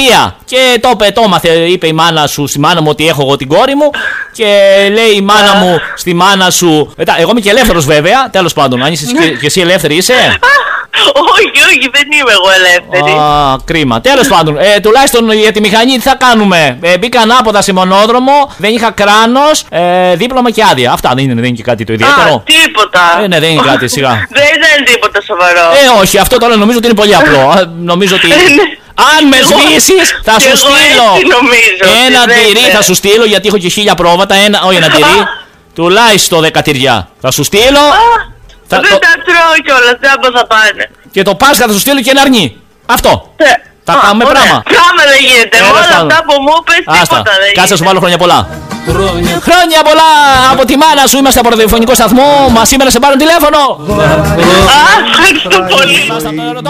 Αγγλία. Και το έμαθε, είπε η μάνα σου στη μάνα μου ότι έχω εγώ την κόρη μου. Και λέει η μάνα μου στη μάνα σου. Εγώ είμαι και ελεύθερος βέβαια, τέλος πάντων. Αν είσαι και εσύ ελεύθερη είσαι. Όχι, δεν είμαι εγώ ελεύθερη. Κρίμα. Τέλος πάντων, τουλάχιστον για τη μηχανή τι θα κάνουμε. Μπήκα ανάποδα σε μονόδρομο, δεν είχα κράνος, δίπλωμα και άδεια. Αυτά δεν είναι και κάτι το ιδιαίτερο. Τίποτα. Ναι, δεν είναι κάτι σιγά. Δεν είναι τίποτα σοβαρό. Όχι, αυτό τώρα νομίζω ότι είναι πολύ απλό. Νομίζω ότι. Αν με σβήσεις, θα σου στείλω ένα τυρί. Θα σου στείλω γιατί έχω και 1000 πρόβατα. Όχι ένα τυρί, τουλάχιστον 10 τυριά. Θα σου στείλω. Δεν τα τρώω κιόλας, δεν θα πάνε. Και το Πάσχα θα σου στείλω και ένα αρνί. Αυτό. Θα κάνουμε πράγμα. Πράγμα δεν γίνεται. Με όλα αυτά που μου είπες τίποτα δεν γίνεται. Κάτσε να σου βάλω χρόνια πολλά. Χρόνια πολλά από τη μάνα σου. Είμαστε από ραδιοφωνικό σταθμό. Μα σήμερα σε πάρουν τηλέφωνο. Ευχαριστώ πολύ.